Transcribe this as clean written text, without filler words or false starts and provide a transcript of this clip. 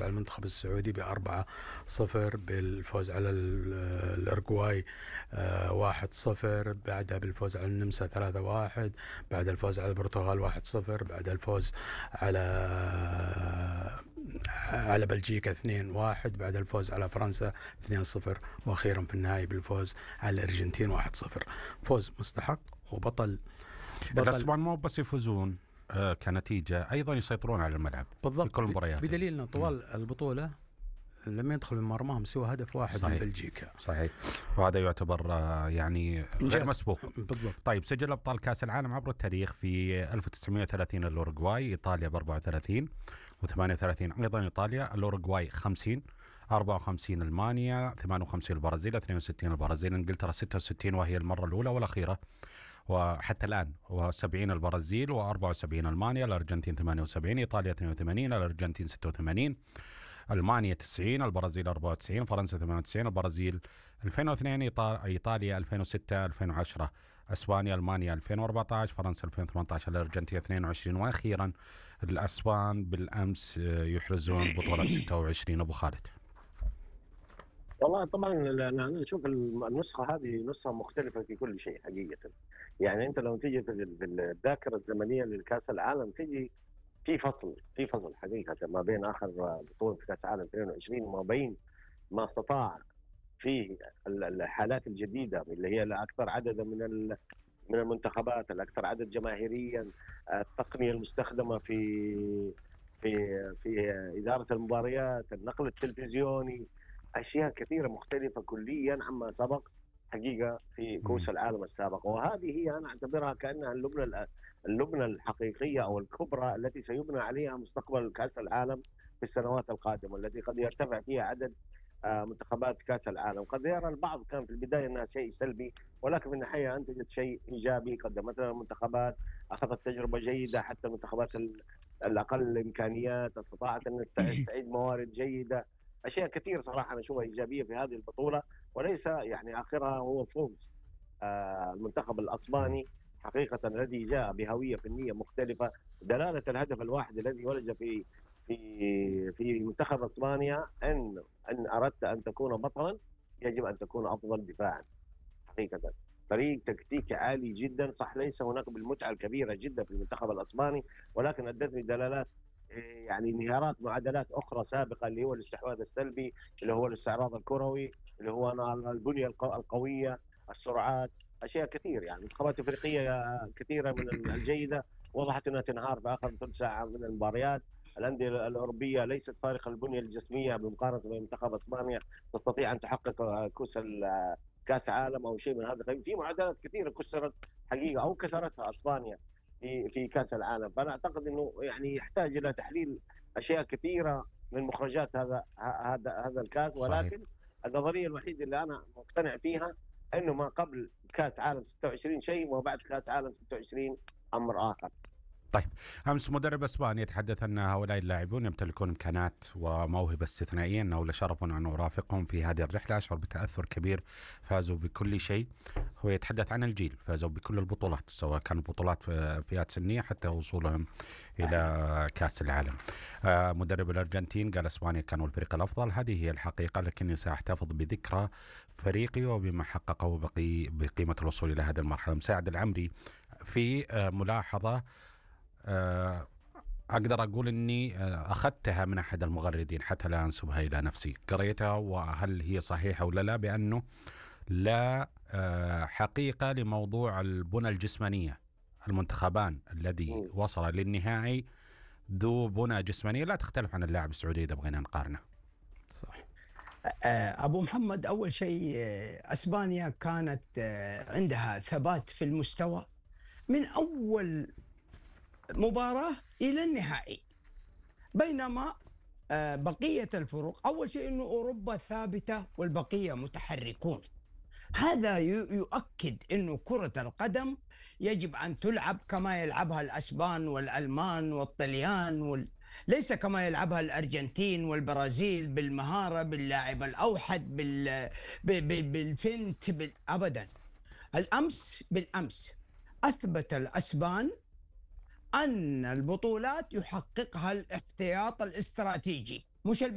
على المنتخب السعودي ب4-0، بالفوز على الأورجواي 1-0، بعدها بالفوز على النمسا 3-1، بعد الفوز على البرتغال 1-0، بعد الفوز على بلجيكا 2-1، بعد الفوز على فرنسا 2-0، واخيرا في النهاية بالفوز على الارجنتين 1-0. فوز مستحق وبطل. الأسبان مو بس يفوزون كنتيجة، أيضا يسيطرون على الملعب بالضبط في كل المباريات، بدليل أن طوال البطولة لم يدخل من مرماهم سوى هدف واحد من بلجيكا. صحيح، وهذا يعتبر يعني غير مسبوق. بالضبط. طيب، سجل أبطال كأس العالم عبر التاريخ: في 1930 الأوروغواي، إيطاليا ب34 و38 أيضا إيطاليا، الأوروغواي 50، 54 ألمانيا، 58 البرازيل، 62 البرازيل، إنجلترا 66 وهي المرة الأولى والأخيرة وحتى الآن، و70 البرازيل، و74 ألمانيا، الأرجنتين 78، إيطاليا 82، الأرجنتين 86، ألمانيا 90، البرازيل 94، فرنسا 98، البرازيل 2002، إيطاليا 2006، 2010 أسبانيا، ألمانيا 2014، فرنسا 2018، الأرجنتين 22، وأخيرا الأسبان بالأمس يحرزون بطولة 26. أبو خالد. والله طبعا انا نشوف النسخه هذه نسخه مختلفه في كل شيء حقيقه. يعني انت لو تيجي في الذاكره الزمنيه للكاس العالم، تيجي في فصل حقيقه ما بين اخر بطوله كاس العالم 22 وما بين ما استطاع فيه الحالات الجديده اللي هي الاكثر عددا من المنتخبات، الاكثر عدد جماهيريا، التقنيه المستخدمه في في اداره المباريات، النقل التلفزيوني، اشياء كثيره مختلفه كليا عما سبق حقيقه في كؤوس العالم السابقه. وهذه هي انا اعتبرها كانها اللبنه الحقيقيه او الكبرى التي سيبنى عليها مستقبل كاس العالم في السنوات القادمه، التي قد يرتفع فيها عدد منتخبات كاس العالم. قد يرى البعض كان في البدايه انها شيء سلبي، ولكن في النهايه انتجت شيء ايجابي. قدمت لنا المنتخبات، اخذت تجربه جيده، حتى المنتخبات الاقل الامكانيات استطاعت ان تستعيد موارد جيده. اشياء كثير صراحه انا اشوفها ايجابيه في هذه البطوله، وليس يعني اخرها هو فوز المنتخب الاسباني حقيقه، الذي جاء بهويه فنيه مختلفه. دلاله الهدف الواحد الذي ولد في منتخب اسبانيا ان اردت ان تكون بطلا يجب ان تكون افضل دفاعا. حقيقه فريق تكتيكي عالي جدا، صح ليس هناك بالمتعه الكبيره جدا في المنتخب الاسباني، ولكن ادتني دلالات يعني انهيارات معادلات اخرى سابقه، اللي هو الاستحواذ السلبي، اللي هو الاستعراض الكروي، اللي هو البنيه القويه، السرعات، اشياء كثير. يعني منتخبات افريقيه كثيره من الجيده وضحت انها تنهار في اخر ثلث ساعه من المباريات. الانديه الاوروبيه ليست فارقه البنيه الجسميه بمقارنه بمنتخب اسبانيا، تستطيع ان تحقق كاس عالم او شيء من هذا القبيل. في معادلات كثيره كسرت حقيقه او كسرتها اسبانيا في كاس العالم. فانا اعتقد انه يعني يحتاج الى تحليل اشياء كثيره من مخرجات هذا الكاس. ولكن صحيح. النظريه الوحيده اللي انا مقتنع فيها انه ما قبل كاس عالم 26 شيء، وما بعد كاس عالم 26 امر اخر. طيب، أمس مدرب أسبانيا يتحدث أن هؤلاء اللاعبون يمتلكون إمكانات وموهبة استثنائية، أنه لشرف أن أرافقهم في هذه الرحلة، أشعر بتأثر كبير، فازوا بكل شيء. هو يتحدث عن الجيل، فازوا بكل البطولات، سواء كانت بطولات في فئات سنية حتى وصولهم إلى كأس العالم. مدرب الأرجنتين قال أسبانيا كانوا الفريق الأفضل، هذه هي الحقيقة، لكني سأحتفظ بذكرى فريقي وبما حققه بقيمة الوصول إلى هذه المرحلة. مساعد العمري في ملاحظة أقدر أقول أني أخذتها من أحد المغردين حتى لا أنسبها إلى نفسي، قريتها وهل هي صحيحة ولا لا، بأنه لا حقيقة لموضوع البنى الجسمانية. المنتخبان الذي وصل للنهائي ذو بنى جسمانية لا تختلف عن اللاعب السعودي إذا بغينا نقارنه. صح. أبو محمد، أول شيء أسبانيا كانت عندها ثبات في المستوى من أول مباراة إلى النهائي، بينما بقية الفرق أول شيء أنه أوروبا ثابتة والبقية متحركون. هذا يؤكد أنه كرة القدم يجب أن تلعب كما يلعبها الأسبان والألمان والطليان ليس كما يلعبها الأرجنتين والبرازيل بالمهارة، باللاعب الأوحد، بالفنت، أبدا. بالأمس أثبت الأسبان أن البطولات يحققها الاحتياط الاستراتيجي مش